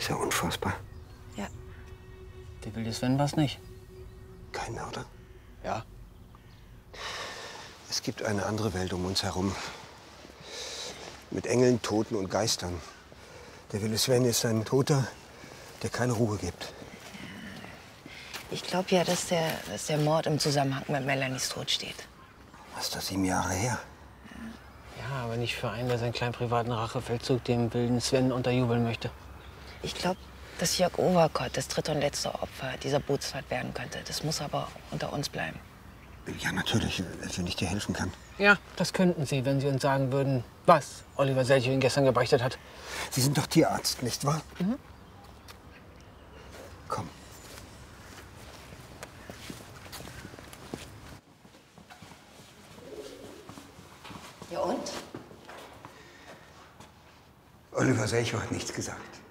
ja unfassbar. Ja. Der wilde Sven war's nicht. Kein Mörder? Ja. Es gibt eine andere Welt um uns herum. Mit Engeln, Toten und Geistern. Der wilde Sven ist ein Toter, der keine Ruhe gibt. Ich glaube ja, dass der Mord im Zusammenhang mit Melanies Tod steht. Was ist das, 7 Jahre her? Ja, aber nicht für einen, der seinen kleinen privaten Rachefeldzug dem wilden Sven unterjubeln möchte. Ich glaube, dass Jörg Overkott das dritte und letzte Opfer dieser Bootsfahrt werden könnte. Das muss aber unter uns bleiben. Ja, natürlich, wenn ich dir helfen kann. Ja, das könnten Sie, wenn Sie uns sagen würden, was Oliver Selchow Ihnen gestern gebeichtet hat. Sie sind doch Tierarzt, nicht wahr? Mhm. Komm. Ja und? Oliver Selchow hat nichts gesagt.